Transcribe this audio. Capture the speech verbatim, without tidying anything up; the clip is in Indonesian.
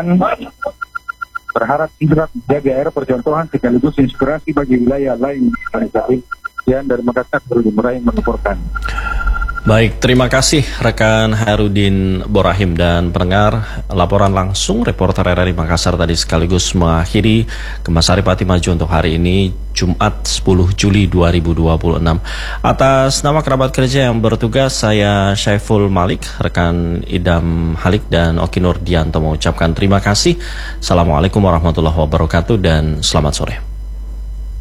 dan berharap segera menjadi air percontohan sekaligus inspirasi bagi wilayah lain di Indonesia. Sekian dari Makassar, Herudin Borahim melaporkan. Baik, terima kasih rekan Herudin Borahim. Dan pendengar, laporan langsung reporter R R I Makassar tadi sekaligus mengakhiri Kemas Hari Pati Maju untuk hari ini, Jumat sepuluh Juli dua ribu dua puluh enam. Atas nama kerabat kerja yang bertugas, saya Syaiful Malik, rekan Idam Halik dan Oki Nurdianto mengucapkan terima kasih. Assalamualaikum warahmatullahi wabarakatuh dan selamat sore.